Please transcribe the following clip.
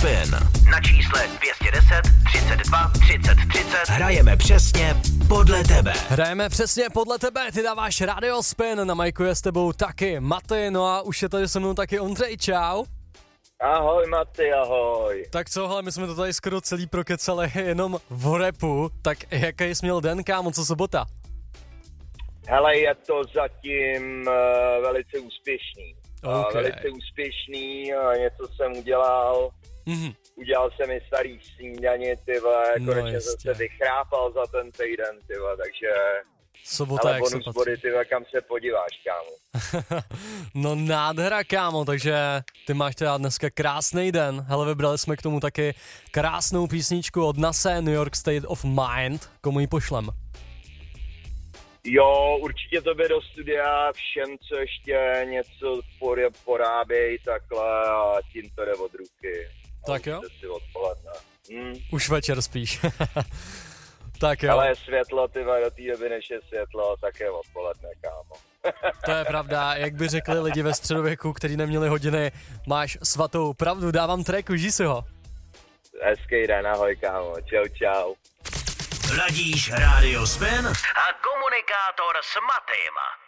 Spin. Na čísle 210 32 30 30 hrajeme přesně podle tebe. Hrajeme přesně podle tebe, ty dáváš Radio Spin, na majku je s tebou taky Maty, no a už je tady se mnou taky Ondřej, čau. Ahoj Maty, ahoj. Tak co, hele, my jsme to tady skoro celý prokecali jenom v rapu, tak jaký jsi měl den, kámo, co sobota? Hele, je to zatím velice úspěšný. Okay. Velice úspěšný, něco jsem udělal. Udělal jsem i starý snídaně, ty vole, konečně jsem se vychrápal za ten týden, ty vole, takže... Sobota, ale jak se bonus patří. body, ty vole, kam se podíváš, kámo. No nádhera, kámo, takže ty máš teda dneska krásný den. Hele, vybrali jsme k tomu taky krásnou písničku od Nase, New York State of Mind. Komu ji pošlem? Jo, určitě to by do studia všem, co ještě něco porábějí takhle a tím to jde od ruky. Tak jo? Si odpoledne. Už večer spíš. Tak jo. Ale je světlo, ty do té doby, než je světlo, tak je odpoledne, kámo. To je pravda, jak by řekli lidi ve středověku, kteří neměli hodiny, máš svatou pravdu, dávám track, užij si ho. Hezký den, ahoj, kámo, čau, čau. Ladíš Radio Spin a komunikátor s Matym.